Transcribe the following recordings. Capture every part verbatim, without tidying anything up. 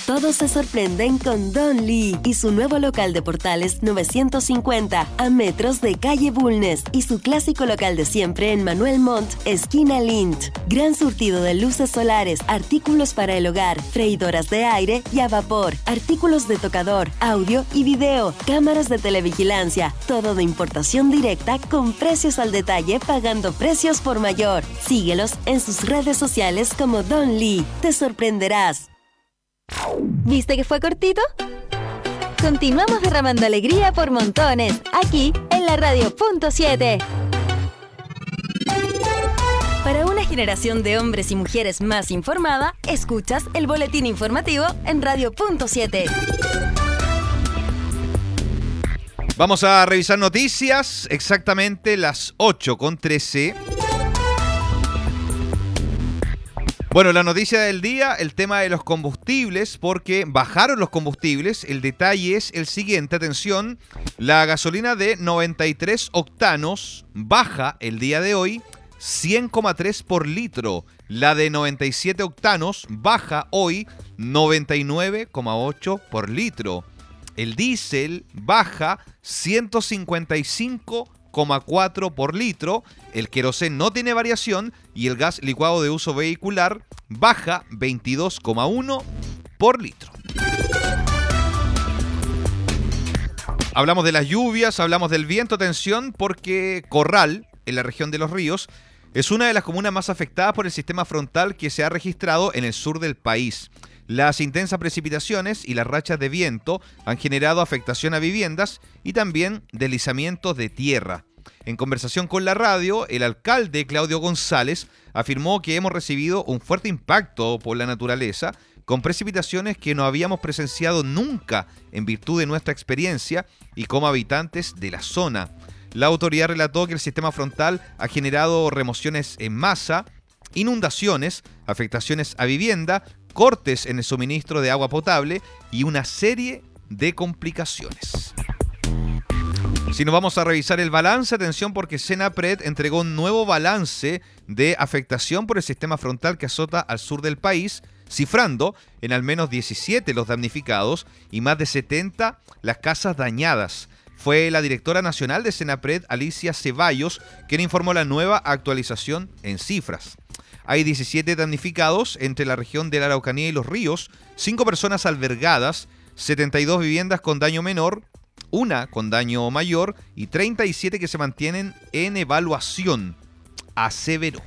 Todos se sorprenden con Don Lee y su nuevo local de Portales novecientos cincuenta a metros de calle Bulnes y su clásico local de siempre en Manuel Montt, esquina Lint. Gran surtido de luces solares, artículos para el hogar, freidoras de aire y a vapor, artículos de tocador, audio y video, cámaras de televigilancia, todo de importación directa con precios al detalle, pagando precios por mayor. Síguelos en sus redes sociales como Don Lee. Te sorprenderás. ¿Viste que fue cortito? Continuamos derramando alegría por montones, aquí en la Radio Punto siete. Para una generación de hombres y mujeres más informada, escuchas el boletín informativo en Radio Punto siete. Vamos a revisar noticias, exactamente las ocho con trece. Bueno, la noticia del día, el tema de los combustibles, porque bajaron los combustibles. El detalle es el siguiente, atención, la gasolina de noventa y tres octanos baja el día de hoy cien coma tres por litro. La de noventa y siete octanos baja hoy noventa y nueve coma ocho por litro. El diésel baja ciento cincuenta y cinco coma cuatro por litro. El querosén no tiene variación y el gas licuado de uso vehicular baja veintidós coma uno por litro. Hablamos de las lluvias, hablamos del viento, atención, porque Corral, en la región de Los Ríos, es una de las comunas más afectadas por el sistema frontal que se ha registrado en el sur del país. Las intensas precipitaciones y las rachas de viento han generado afectación a viviendas y también deslizamientos de tierra. En conversación con la radio, el alcalde Claudio González afirmó que hemos recibido un fuerte impacto por la naturaleza, con precipitaciones que no habíamos presenciado nunca en virtud de nuestra experiencia y como habitantes de la zona. La autoridad relató que el sistema frontal ha generado remociones en masa, inundaciones, afectaciones a vivienda, cortes en el suministro de agua potable y una serie de complicaciones. Si nos vamos a revisar el balance, atención, porque Senapred entregó un nuevo balance de afectación por el sistema frontal que azota al sur del país, cifrando en al menos diecisiete los damnificados y más de setenta las casas dañadas. Fue la directora nacional de Senapred, Alicia Ceballos, quien informó la nueva actualización en cifras. Hay diecisiete damnificados entre la región de la Araucanía y Los Ríos, cinco personas albergadas, setenta y dos viviendas con daño menor, una con daño mayor y treinta y siete que se mantienen en evaluación, aseveró.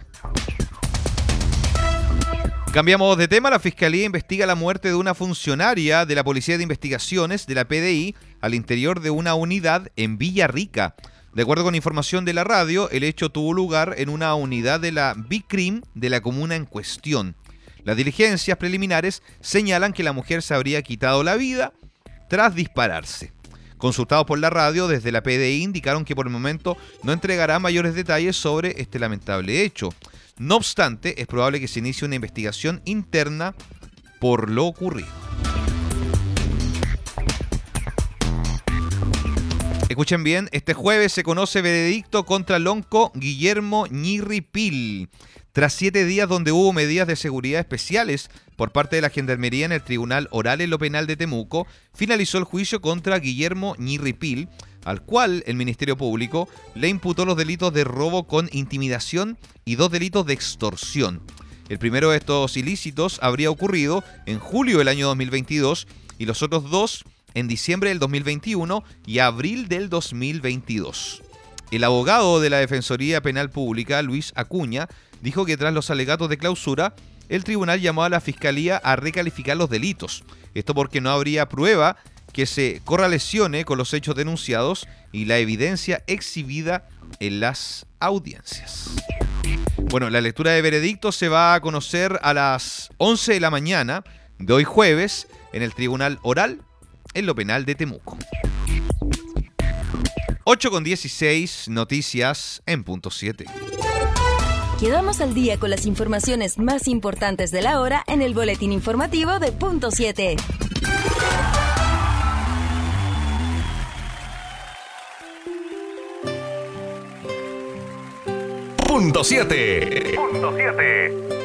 Cambiamos de tema. La Fiscalía investiga la muerte de una funcionaria de la Policía de Investigaciones de la P D I al interior de una unidad en Villarrica. De acuerdo con información de la radio, el hecho tuvo lugar en una unidad de la BICRIM de la comuna en cuestión. Las diligencias preliminares señalan que la mujer se habría quitado la vida tras dispararse. Consultados por la radio desde la P D I indicaron que por el momento no entregará mayores detalles sobre este lamentable hecho. No obstante, es probable que se inicie una investigación interna por lo ocurrido. Escuchen bien, este jueves se conoce veredicto contra el onco Guillermo Ñirripil. Tras siete días donde hubo medidas de seguridad especiales por parte de la Gendarmería en el Tribunal Oral en lo Penal de Temuco, finalizó el juicio contra Guillermo Ñirripil, al cual el Ministerio Público le imputó los delitos de robo con intimidación y dos delitos de extorsión. El primero de estos ilícitos habría ocurrido en julio del año dos mil veintidós y los otros dos en diciembre del dos mil veintiuno y abril del dos mil veintidós. El abogado de la Defensoría Penal Pública, Luis Acuña, dijo que tras los alegatos de clausura, el tribunal llamó a la Fiscalía a recalificar los delitos. Esto porque no habría prueba que se correlacione con los hechos denunciados y la evidencia exhibida en las audiencias. Bueno, la lectura de veredicto se va a conocer a las once de la mañana de hoy jueves en el Tribunal Oral en lo Penal de Temuco. ocho con dieciséis, noticias en punto siete. Quedamos al día con las informaciones más importantes de la hora en el boletín informativo de punto siete. Punto siete. Punto siete.